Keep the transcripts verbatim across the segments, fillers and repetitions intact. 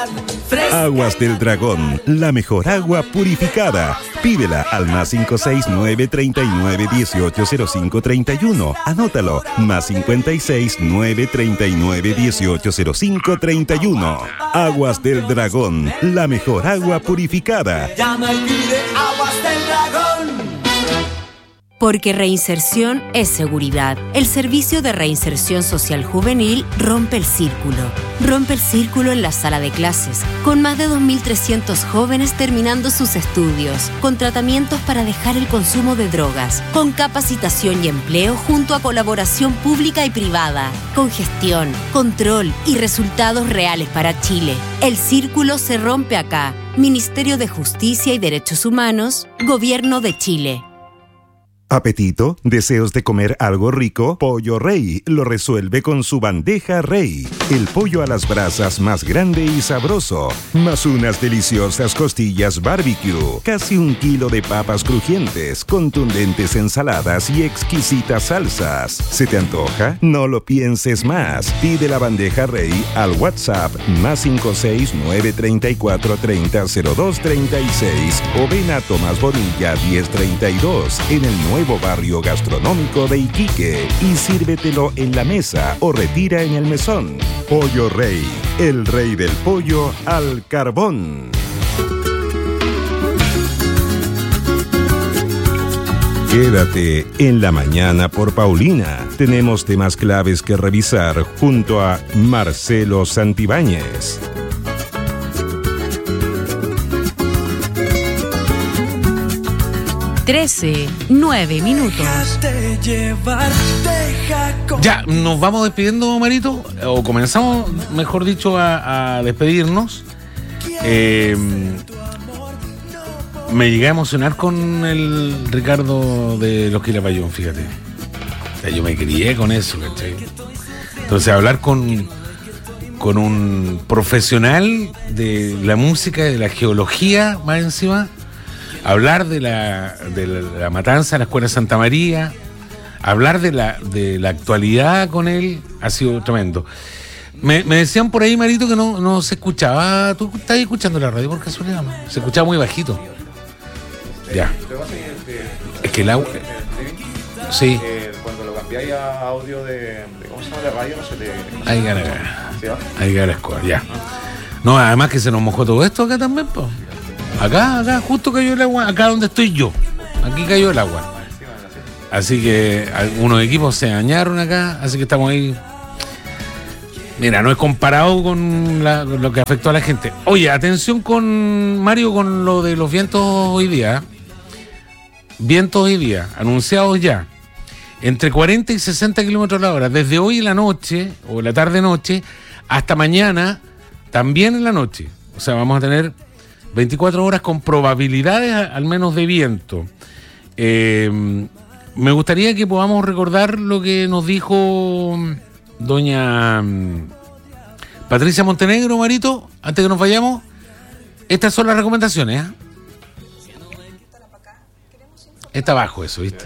Aguas del Dragón, la mejor agua purificada. Pídela al más cinco seis nueve, treinta y nueve, dieciocho, cero cinco, treinta y uno. Anótalo, más cincuenta y seis nueve, treinta y nueve, dieciocho, cero cinco, treinta y uno. Aguas del Dragón, la mejor agua purificada. Llama y pide Aguas del Dragón. Porque reinserción es seguridad. El Servicio de Reinserción Social Juvenil rompe el círculo. Rompe el círculo en la sala de clases, con más de dos mil trescientos jóvenes terminando sus estudios, con tratamientos para dejar el consumo de drogas, con capacitación y empleo junto a colaboración pública y privada, con gestión, control y resultados reales para Chile. El círculo se rompe acá. Ministerio de Justicia y Derechos Humanos, Gobierno de Chile. ¿Apetito? ¿Deseos de comer algo rico? Pollo Rey lo resuelve con su bandeja Rey. El pollo a las brasas más grande y sabroso. Más unas deliciosas costillas barbecue. Casi un kilo de papas crujientes, contundentes ensaladas y exquisitas salsas. ¿Se te antoja? No lo pienses más. Pide la bandeja Rey al WhatsApp más cinco seis nueve, treinta y cuatro, treinta, cero dos, treinta y seis o ven a Tomás Bonilla diez treinta y dos en el nuevo barrio gastronómico de Iquique y sírvetelo en la mesa o retira en el mesón. Pollo Rey, el rey del pollo al carbón. Quédate en la mañana por Paulina. Tenemos temas claves que revisar junto a Marcelo Santibáñez. trece, nueve minutos. Ya, nos vamos despidiendo, Marito, o comenzamos, mejor dicho, a, a despedirnos. Eh, me llegué a emocionar con el Ricardo de Los Quilapayún, fíjate. O sea, yo me crié con eso, ¿cachai? Entonces, hablar con, con un profesional de la música y de la geología, más encima. Hablar de la, de la, la matanza de la Escuela Santa María, hablar de la, de la actualidad con él, ha sido tremendo. Me, me decían por ahí, Marito, que no, no se escuchaba. ¿Tú estás escuchando la radio por casualidad? ¿No? Se escuchaba muy bajito. Ya. Es que el agua. Sí. Cuando lo cambiáis a audio de. ¿Cómo se llama? De radio, no se te. Ahí gana. Ahí gana la escuela, ya. No, además que se nos mojó todo esto acá también, pues. Acá, acá, justo cayó el agua, acá donde estoy yo. Aquí cayó el agua. Así que algunos equipos se dañaron acá, así que estamos ahí. Mira, no es comparado con, la, con lo que afectó a la gente. Oye, atención con Mario con lo de los vientos hoy día. Vientos hoy día, anunciados ya. Entre cuarenta y sesenta kilómetros a la hora, desde hoy en la noche, o la tarde-noche, hasta mañana, también en la noche. O sea, vamos a tener veinticuatro horas con probabilidades al menos de viento. Eh, me gustaría que podamos recordar lo que nos dijo doña Patricia Montenegro, Marito, antes que nos vayamos. Estas son las recomendaciones, ¿eh? Está abajo eso, ¿viste?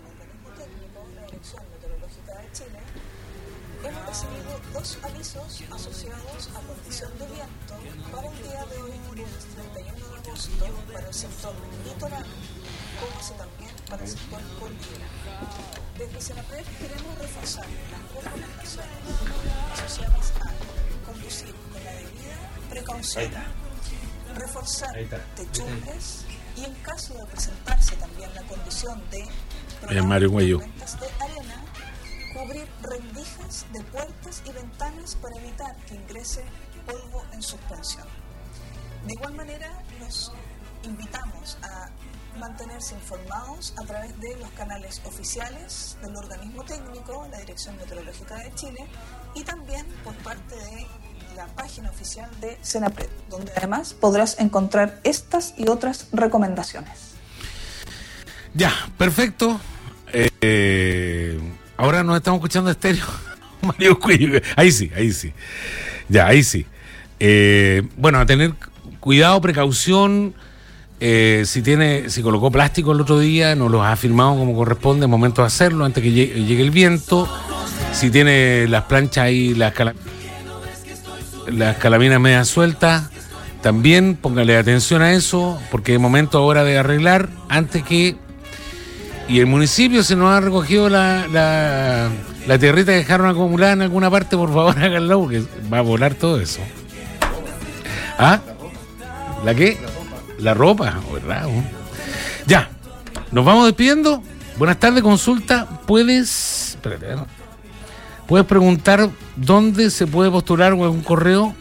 Desde Senapred queremos reforzar las recomendaciones asociadas a conducir con la debida precaución, reforzar techumbres y en caso de presentarse también la condición de tormentas de arena, cubrir rendijas de puertas y ventanas para evitar que ingrese polvo en suspensión. De igual manera, los invitamos a mantenerse informados a través de los canales oficiales del organismo técnico, la Dirección Meteorológica de Chile, y también por parte de la página oficial de Senapred, donde además podrás encontrar estas y otras recomendaciones. Ya, perfecto. Eh, ahora nos estamos escuchando estéreo. Mario Cuello. Ahí sí, ahí sí. Ya, ahí sí. Eh, bueno, a tener cuidado, precaución. Eh, si tiene, si colocó plástico el otro día, nos los ha firmado como corresponde, es momento de hacerlo antes que llegue, llegue el viento. Si tiene las planchas ahí, las cala... las calaminas medias sueltas, también póngale atención a eso, porque es momento ahora de arreglar antes que... Y el municipio se nos ha recogido la, la, la tierrita que dejaron acumulada en alguna parte, por favor háganlo, porque va a volar todo eso. ¿Ah? ¿La qué? La ropa, ¿verdad? Ya, nos vamos despidiendo. Buenas tardes, consulta. Puedes... Espérate, ¿no? Puedes preguntar dónde se puede postular o algún correo.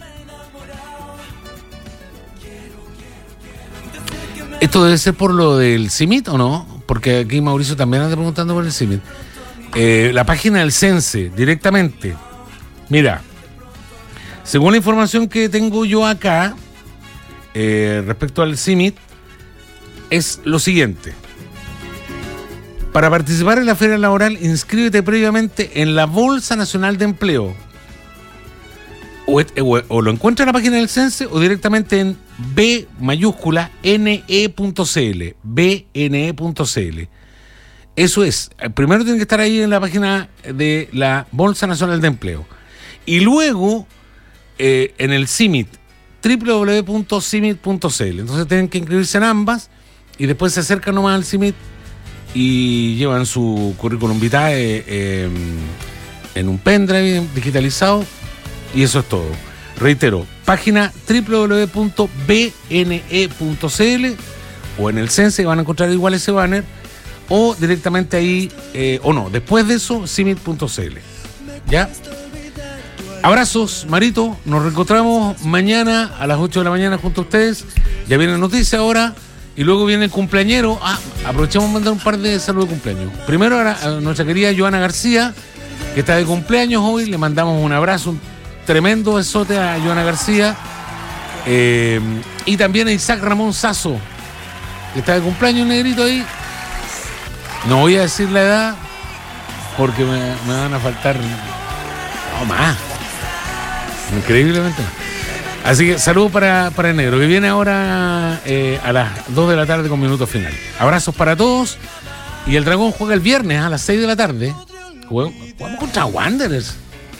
¿Esto debe ser por lo del C I M I T o no? Porque aquí Mauricio también anda preguntando por el C I M I T. Eh, la página del Cense, directamente. Mira, según la información que tengo yo acá, eh, respecto al C I M I T, es lo siguiente. Para participar en la feria laboral, inscríbete previamente en la Bolsa Nacional de Empleo. O, o, o lo encuentra en la página del Cense o directamente en B mayúscula N E punto C L. B N E punto C L. Eso es. Primero tiene que estar ahí en la página de la Bolsa Nacional de Empleo. Y luego eh, en el C I M I T, doble u doble u doble u punto c i m i t punto c l. Entonces tienen que inscribirse en ambas y después se acercan nomás al C I M I T y llevan su currículum vitae eh, en un pendrive digitalizado y eso es todo. Reitero, página doble u doble u doble u punto b n e punto c l o en el Cense van a encontrar igual ese banner o directamente ahí, eh, o no, después de eso, c i m i t punto c l. ¿Ya? Abrazos, Marito, nos reencontramos mañana a las ocho de la mañana junto a ustedes. Ya viene noticia ahora. Y luego viene el cumpleañero. Ah, aprovechamos de mandar un par de saludos de cumpleaños. Primero a, a nuestra querida Joana García, que está de cumpleaños hoy. Le mandamos un abrazo, un tremendo besote a Joana García. Eh, y también a Isaac Ramón Sazo, que está de cumpleaños, negrito ahí. No voy a decir la edad, porque me, me van a faltar... No, más. Increíblemente más. Así que saludos para, para el negro, que viene ahora eh, a las dos de la tarde con minuto final. Abrazos para todos. Y el Dragón juega el viernes a las seis de la tarde. Jugamos, jugamos contra Wanderers.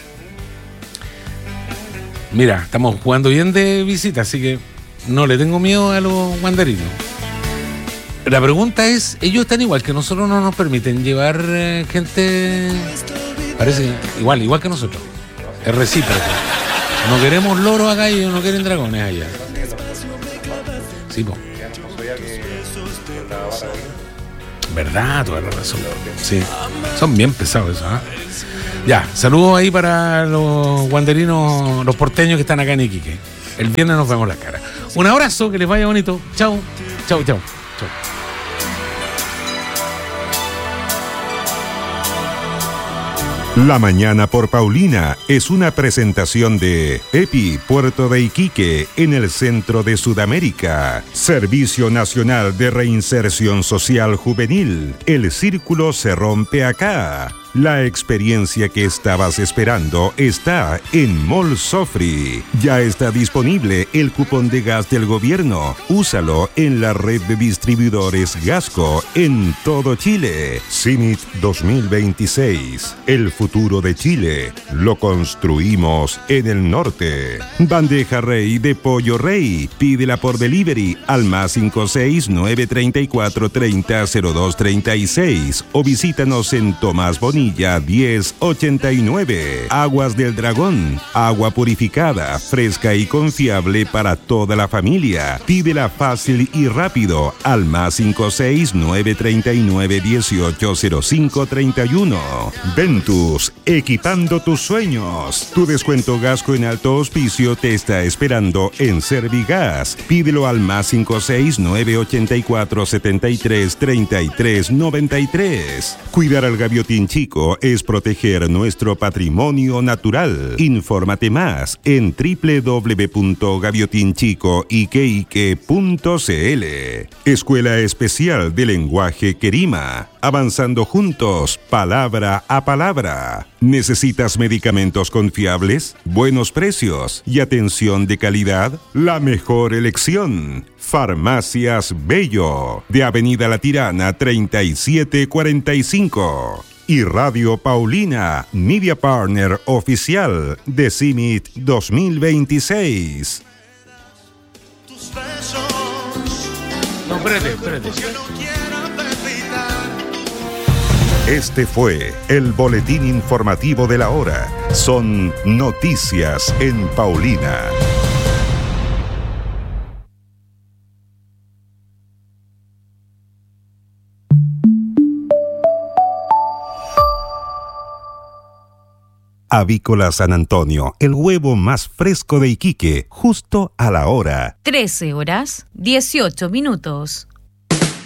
Mira, estamos jugando bien de visita, así que no le tengo miedo a los wanderinos. La pregunta es, ellos están igual que nosotros, no nos permiten llevar eh, gente... Parece igual, igual que nosotros. Es recíproco. No queremos loros acá y ellos no quieren dragones allá. Sí, po. ¿Verdad? Toda la razón. Sí. Son bien pesados esos, ¿eh? Ya, saludos ahí para los guanderinos, los porteños que están acá en Iquique. El viernes nos vemos la cara. Un abrazo, que les vaya bonito. Chau, chau, chau. Chau. La Mañana por Paulina es una presentación de EPI Puerto de Iquique en el centro de Sudamérica. Servicio Nacional de Reinserción Social Juvenil. El círculo se rompe acá. La experiencia que estabas esperando está en Mall Sofri. Ya está disponible el cupón de gas del gobierno. Úsalo en la red de distribuidores Gasco en todo Chile. C I M I T dos mil veintiséis. El futuro de Chile lo construimos en el norte. Bandeja Rey de Pollo Rey. Pídela por delivery al más cinco seis nueve tres cuatro tres cero cero dos tres seis o visítanos en Tomás Bonilla diez ochenta y nueve. Aguas del Dragón, agua purificada, fresca y confiable para toda la familia. Pídela fácil y rápido al más cinco seis nueve tres nueve uno ocho cero cinco tres uno. Ventus, equipando tus sueños. Tu descuento Gasco en alto auspicio te está esperando en Servigas. Pídelo al más cinco seis nueve ocho cuatro siete tres tres tres nueve tres. Cuidar al gaviotín chico es proteger nuestro patrimonio natural. Infórmate más en doble u doble u doble u punto gaviotinchico iqueique punto c l. Escuela Especial de Lenguaje Querima. Avanzando juntos, palabra a palabra. ¿Necesitas medicamentos confiables, buenos precios y atención de calidad? La mejor elección. Farmacias Bello, de Avenida La Tirana treinta y siete cuarenta y cinco. Y Radio Paulina, Media Partner Oficial de C I M I T dos mil veintiséis. No, espérate, espérate. Este fue el boletín informativo de la hora. Son noticias en Paulina. Avícola San Antonio, el huevo más fresco de Iquique, justo a la hora. trece horas, dieciocho minutos.